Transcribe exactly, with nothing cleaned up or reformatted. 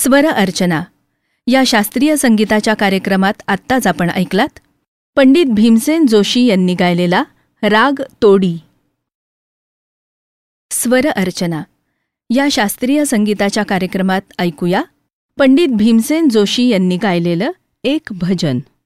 स्वर अर्चना या शास्त्रीय संगीताच्या कार्यक्रमात आत्ताच आपण ऐकलात पंडित भीमसेन जोशी यांनी गायलेला राग तोडी. स्वर अर्चना या शास्त्रीय संगीताच्या कार्यक्रमात ऐकूया पंडित भीमसेन जोशी यांनी गायलेलं एक भजन.